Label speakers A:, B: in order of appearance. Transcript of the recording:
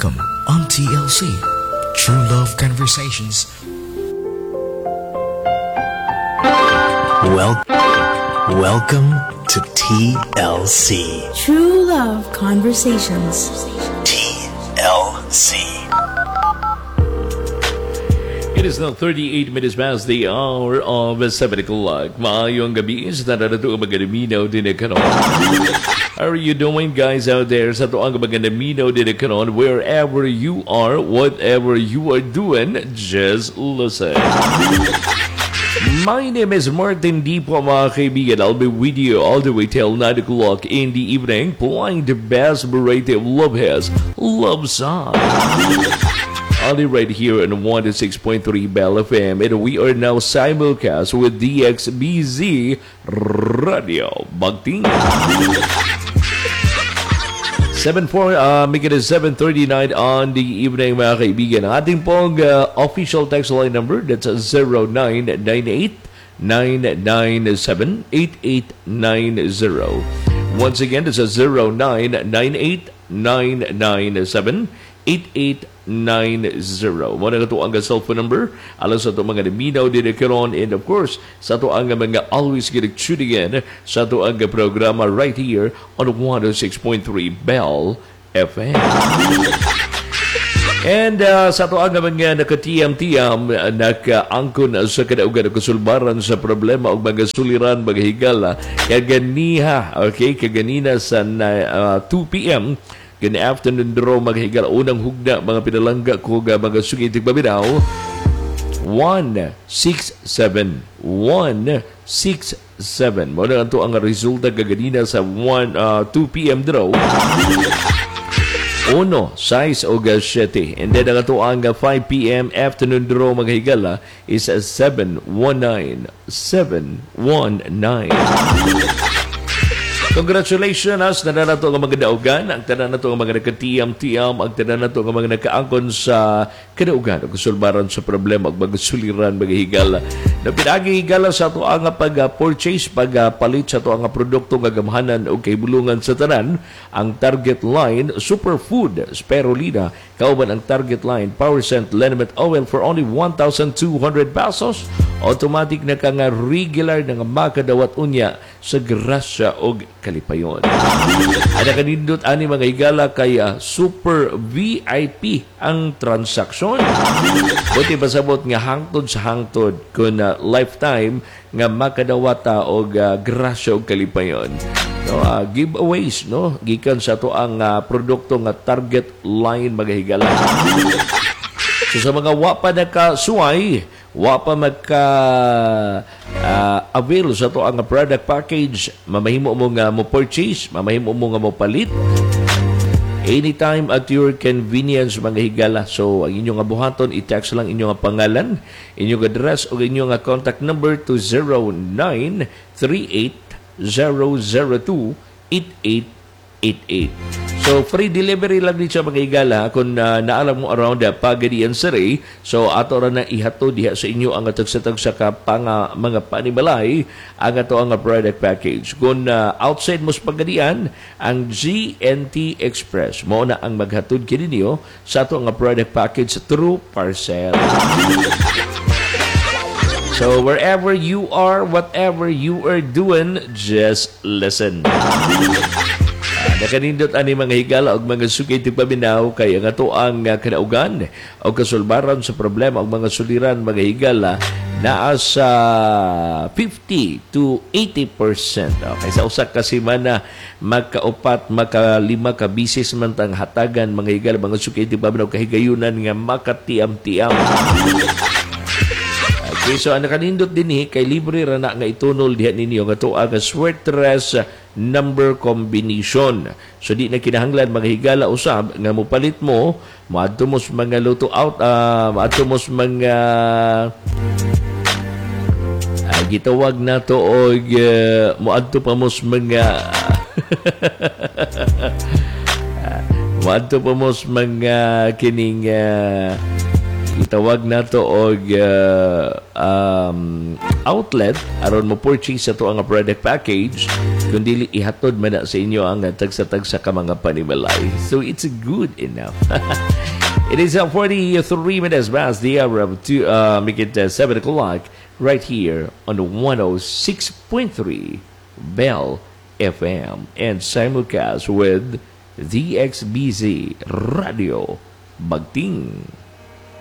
A: Welcome on TLC, True Love Conversations.
B: Welcome to TLC.
C: True Love Conversations.
B: TLC.
D: It is now 38 minutes past the hour of 7 o'clock. Maayong gabi sa naranato ang maganaminaw din na kanon. How are you doing, guys, out there? Sa tuang maganaminaw din na kanon, wherever you are, whatever you are doing, just listen. My name is Martin D. po, mga kaibigan. I'll be with you all the way till 9 o'clock in the evening, playing the best variety of love hits, love songs. Only right here on 106.3 Bell FM, and we are now simulcast with DXBZ Radio Bagting. 7:39 on the evening, mga kaibigan. Ang ating pong official text line number, that's 0998-997-8890. Once again, that's 0998-997-8890. Muna ito ang cellphone number alas sa ito mga naminaw din karon, and of course sa ito ang mga always getting tuning in sa ito ang programa right here on 106.3 Bell FM. And sa ito ang mga nakatiyam-tiyam nakaangkon sa kadaugan ng kasulbaran sa problema o mga suliran, mga higala kaganiha, okay, kaganina sa 2 p.m. Good afternoon, Dro, maghigal unang hugna, mga pinalangga ko, mga sugitig babinaw. 167. Muna ito ang resulta kaganina sa 2 p.m. Dro. 1, 6 o 7. And then ang ito ang 5 p.m. afternoon Dro, maghigala is 719. Congratulations na nato ang mga daugan, ang tanan nato ang mga nakatiyam-tiyam, ang tanan nato ang mga nakaangkon sa kadaugan, ang kasulbaran sa problema, ang mga suliran, mga higala. Na pinagihigala sa ito ang pag-purchase, pag-palit sa ito ang produkto nga gamhanan o kaibulungan sa tanan, ang target line, Superfood, Spirulina, kauban ang target line, Power Scent Liniment Oil for only 1,200 pesos. Automatic na ka nga regular na nga makadawat unya sa grasya o kalipayon. Ada kanindot ani mga higala kaya super VIP ang transaksyon. Buti pasabot nga hangtod sa hangtod kung lifetime nga makadawata o grasya o kalipayon. No, giveaways, no, gikan sa to ang produkto nga target line mga higala. So sa mga wapa nakasuway, wapa magka avail sa to ang product package, mamahimo mo nga mo purchase, mamahimo mo nga mo palit anytime at your convenience, mga higala. So ang inyong buhaton, i-text lang inyong pangalan, inyong address o inyong contact number to 0938-002-8888. So, free delivery lang dito sa mga higala kung naalam mo around Pagadian Saray. So, ato ra na ihato diha sa inyo ang atagsatag sa mga panibalay ang ato ang product package. Kung outside mo sa Pagadian, ang GNT Express mo na ang maghatod kininyo sa ato ang product package through parcel. So, wherever you are, whatever you are doing, just listen. Nakanindot ani mga higala og mga sugid paminaw kay nga to ang kadaugan o kasulbaran sa problema og mga suliran, mga higala naa sa 50 to 80%. Okay, sa usa ka semana magkaupat, makalima ka bisis man tang hatagan mga higala, mga sugid paminaw kahigayunan nga makatiam-tiam. Okay, so ang nakanindot din kay libre ra na nga itunol diha ninyo nga to ang sweatress number combination. So di na kinahanglan mga higala usab nga mopalit mo, maadto mo sa mga luto out, maadto mo sa mga gitawag na to og moadto pa mo sa mga moadto pa mo sa mga kining Itawag na to og outlet aron mo purchase sa to ang product package kundi ihatod man na sa inyo ang tagsa-tagsa ka mga panimalay. So it's good enough. It is 43 minutes past the hour of make it 7 o'clock right here on the 106.3 Bell FM and simulcast with the XBZ Radio Bagting.